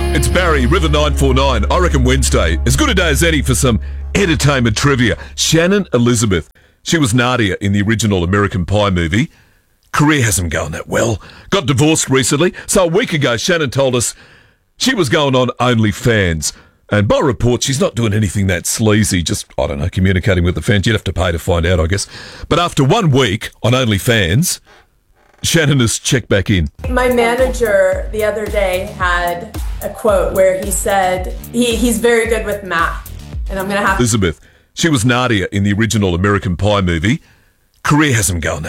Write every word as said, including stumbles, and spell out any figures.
It's Barry, River nine four nine. I reckon Wednesday, as good a day as any for some entertainment trivia. Shannon Elizabeth. She was Nadia in the original American Pie movie. Career hasn't gone that well. Got divorced recently. So a week ago, Shannon told us she was going on OnlyFans. And by report, she's not doing anything that sleazy, just, I don't know, communicating with the fans. You'd have to pay to find out, I guess. But after one week on OnlyFans, Shannon has checked back in. My manager the other day had a quote where he said he, he's very good with math. And I'm going to have to... Elizabeth. She was Nadia in the original American Pie movie. Career hasn't gone that